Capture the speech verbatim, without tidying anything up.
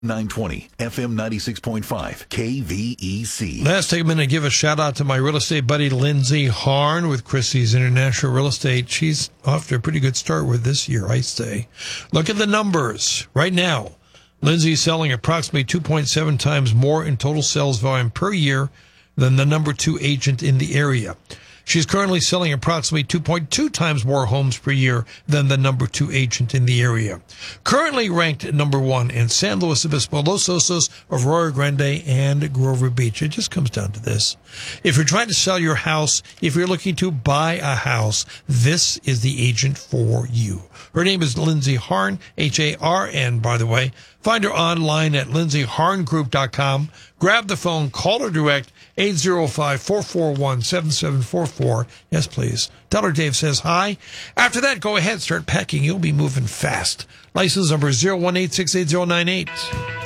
nine twenty, F M ninety-six point five, K V E C. Let's take a minute and give a shout out to my real estate buddy, Lindsay Harn with Christie's International Real Estate. She's off to a pretty good start with this year, I say. Look at the numbers right now. Lindsay's selling approximately two point seven times more in total sales volume per year than the number two agent in the area. She's currently selling approximately two point two times more homes per year than the number two agent in the area. Currently ranked at number one in San Luis Obispo, Los Osos, Arroyo Grande, and Grover Beach. It just comes down to this. If you're trying to sell your house, if you're looking to buy a house, this is the agent for you. Her name is Lindsay Harn, H A R N, by the way. Find her online at lindsay harn group dot com. Grab the phone, call her direct, eight oh five, four four one, seven seven four four. Yes, please. Tell her Dave says hi. After that, go ahead, start packing. You'll be moving fast. License number zero one eight six eight zero nine eight.